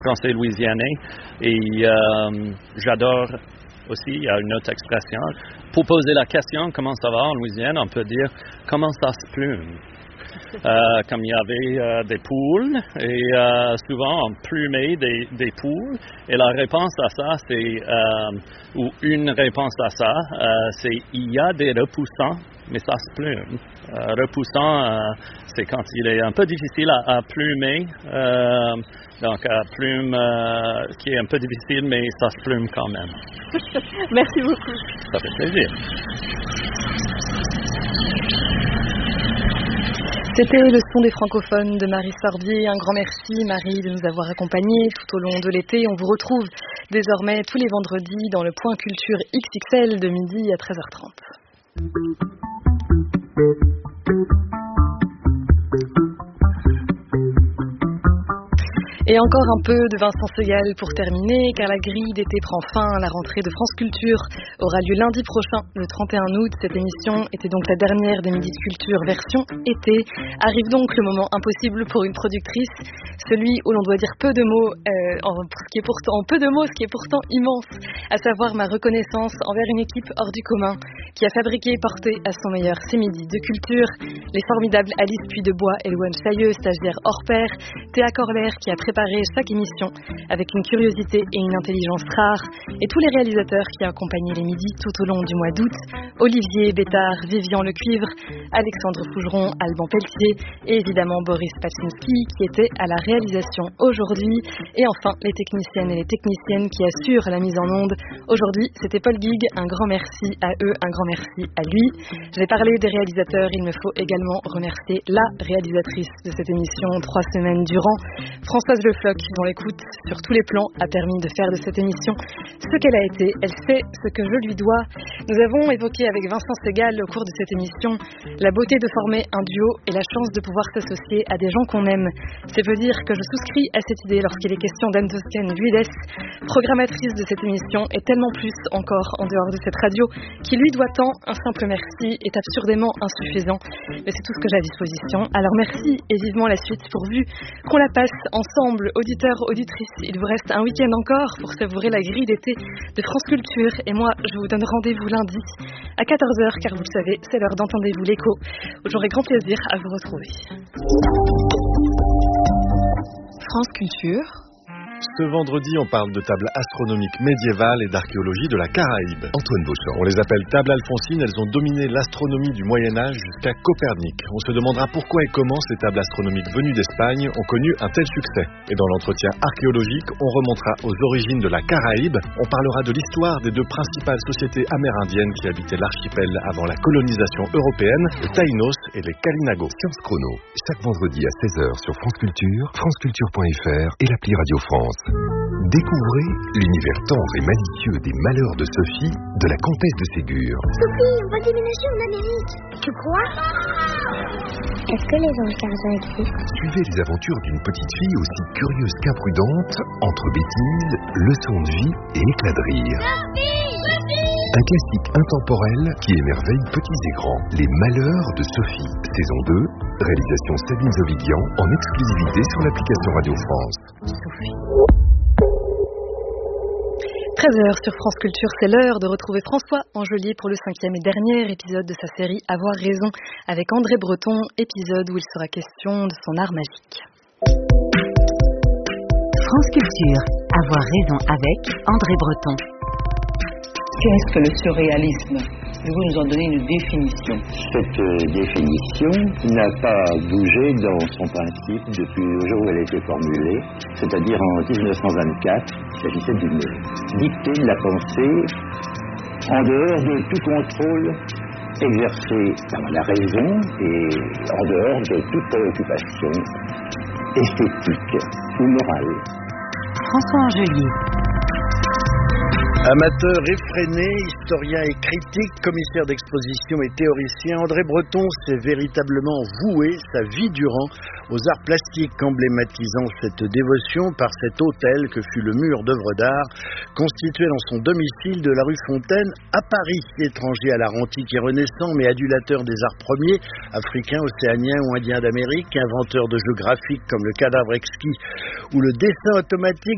français louisianais et j'adore aussi, il y a une autre expression. Pour poser la question comment ça va en Louisiane, on peut dire comment ça se plume. Comme il y avait des poules et souvent on plumait des poules et la réponse à ça c'est ou une réponse à ça c'est il y a des repoussants mais ça se plume. Repoussant c'est quand il est un peu difficile à plumer donc plume qui est un peu difficile mais ça se plume quand même. Merci beaucoup. Ça fait plaisir. C'était le son des francophones de Marie Sorbier. Un grand merci Marie de nous avoir accompagnés tout au long de l'été. On vous retrouve désormais tous les vendredis dans le Point Culture XXL de midi à 13h30. Et encore un peu de Vincent Segal pour terminer, car la grille d'été prend fin. La rentrée de France Culture aura lieu lundi prochain, le 31 août. Cette émission était donc la dernière des Midis de Culture version été. Arrive donc le moment impossible pour une productrice, celui où l'on doit dire peu de mots, ce qui est pourtant immense, à savoir ma reconnaissance envers une équipe hors du commun qui a fabriqué et porté à son meilleur ces Midis de Culture. Les formidables Alice Puydebois et Louane Chailleux, stagiaire hors pair, Théa Corlaire qui a préparé chaque émission avec une curiosité et une intelligence rares, et tous les réalisateurs qui ont accompagné les midis tout au long du mois d'août, Olivier Bétard, Vivian Lecuivre, Alexandre Fougeron, Alban Pelletier et évidemment Boris Pachinski qui était à la réalisation aujourd'hui, et enfin les techniciennes et les techniciennes qui assurent la mise en onde. Aujourd'hui c'était Paul Guig, un grand merci à eux, un grand merci à lui. J'ai parlé des réalisateurs, il me faut également remercier la réalisatrice de cette émission 3 semaines durant, Françoise Le Floch, dont l'écoute sur tous les plans a permis de faire de cette émission ce qu'elle a été. Elle sait ce que je lui dois. Nous avons évoqué avec Vincent Segal au cours de cette émission la beauté de former un duo et la chance de pouvoir s'associer à des gens qu'on aime. C'est peu dire que je souscris à cette idée lorsqu'il est question d'Anne Toscane Luides, programmatrice de cette émission et tellement plus encore en dehors de cette radio, qui lui doit tant. Un simple merci est absurdément insuffisant, mais c'est tout ce que j'ai à disposition. Alors merci et vivement la suite pourvu qu'on la passe ensemble. Auditeurs, auditrices, il vous reste un week-end encore pour savourer la grille d'été de France Culture. Et moi, je vous donne rendez-vous lundi à 14h, car vous le savez, c'est l'heure d'Entendez-vous l'écho, où j'aurai grand plaisir à vous retrouver. France Culture. Ce vendredi, on parle de tables astronomiques médiévales et d'archéologie de la Caraïbe. Antoine Beauchamp. On les appelle tables alphonsines, elles ont dominé l'astronomie du Moyen-Âge jusqu'à Copernic. On se demandera pourquoi et comment ces tables astronomiques venues d'Espagne ont connu un tel succès. Et dans l'entretien archéologique, on remontera aux origines de la Caraïbe. On parlera de l'histoire des deux principales sociétés amérindiennes qui habitaient l'archipel avant la colonisation européenne, les Taïnos et les Kalinagos. Science Chrono, chaque vendredi à 16h sur France Culture, franceculture.fr et l'appli Radio France. Découvrez l'univers tendre et malicieux des malheurs de Sophie, de la comtesse de Ségur. Sophie, on va déménager en Amérique. Tu crois? Est-ce que les anges gardiens existent? Suivez les aventures d'une petite fille aussi curieuse qu'imprudente, entre bêtises, leçons de vie et éclats de rire. Sophie! Un classique intemporel qui émerveille petits et grands. Les malheurs de Sophie, saison 2, réalisation Sabine Zovigian, en exclusivité sur l'application Radio France. Sophie. 13h sur France Culture, c'est l'heure de retrouver François Angelier pour le 5e et dernier épisode de sa série Avoir raison avec André Breton, épisode où il sera question de son art magique. France Culture, Avoir raison avec André Breton. Qu'est-ce que le surréalisme? Vous nous en donnez une définition. Cette définition n'a pas bougé dans son principe depuis le jour où elle a été formulée, c'est-à-dire en 1924. Il s'agissait d'une dictée de la pensée en dehors de tout contrôle exercé par la raison et en dehors de toute préoccupation esthétique ou morale. François Angelier. Amateur effréné, historien et critique, commissaire d'exposition et théoricien, André Breton s'est véritablement voué sa vie durant aux arts plastiques, emblématisant cette dévotion par cet autel que fut le mur d'œuvres d'art, constitué dans son domicile de la rue Fontaine à Paris. Étranger à l'art antique et renaissant, mais adulateur des arts premiers, africains, océaniens ou indiens d'Amérique, inventeur de jeux graphiques comme le cadavre exquis ou le dessin automatique,